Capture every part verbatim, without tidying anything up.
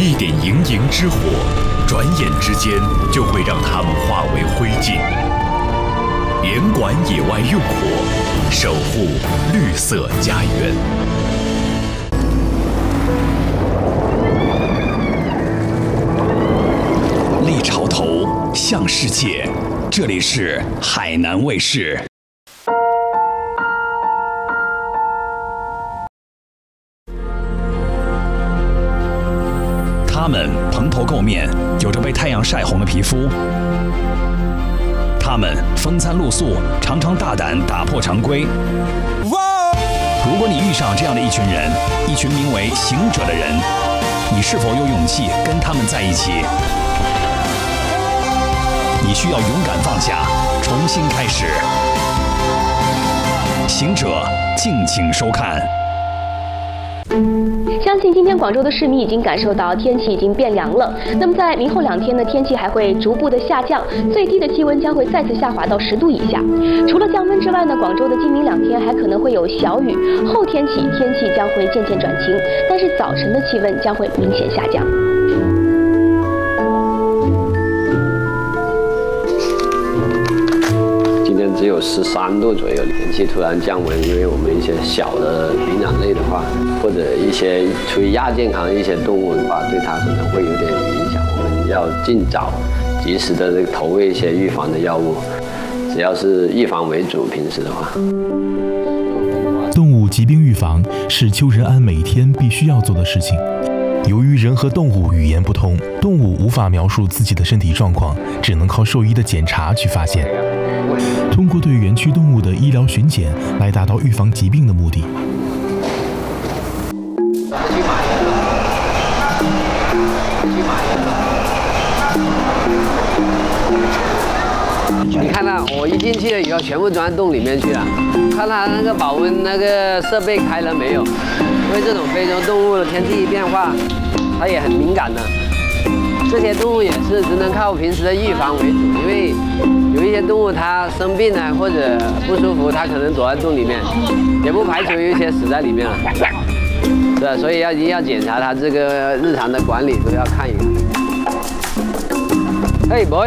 一点盈盈之火，转眼之间就会让它们化为灰烬。严管野外用火，守护绿色家园。立潮头，向世界。这里是海南卫视。它们蓬头垢面，有着被太阳晒红的皮肤。它们风餐露宿，常常大胆打破常规。如果你遇上这样的一群人，一群名为行者的人，你是否有勇气跟他们在一起？你需要勇敢放下，重新开始。行者，敬请收看。 相信今天广州的市民已经感受到天气已经变凉了。那么在明后两天呢，天气还会逐步的下降，最低的气温将会再次下滑到十度以下。除了降温之外呢，广州的今明两天还可能会有小雨，后天起天气将会渐渐转晴，但是早晨的气温将会明显下降。 今天只有十三度左右，天气突然降温，因为我们一些小的灵长类的话，或者一些处于亚健康的一些动物的话，对它可能会有点影响。我们要尽早、及时的这个投喂一些预防的药物，只要是预防为主，平时的话。 动物疾病预防是邱仁安每天必须要做的事情。由于人和动物语言不通，动物无法描述自己的身体状况，只能靠兽医的检查去发现。通过对园区动物的医疗巡检来达到预防疾病的目的。 你看到我一进去了以后，全部钻洞里面去了。看它那个保温那个设备开了没有？因为这种非洲动物的天气一变化，它也很敏感的。这些动物也是只能靠平时的预防为主，因为有一些动物它生病了或者不舒服，它可能躲在洞里面，也不排除有一些死在里面了。对，所以要一定要检查它这个日常的管理都要看一看。嘿 ，boy，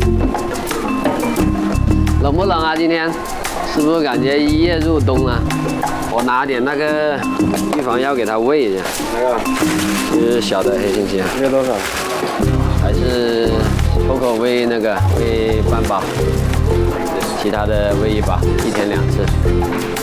冷不冷啊？今天是不是感觉一夜入冬了？我拿点那个预防药给它喂一下。那个，就是小的黑猩猩。这个多少？还是口口喂那个喂半包，其他的喂一包，一天两次。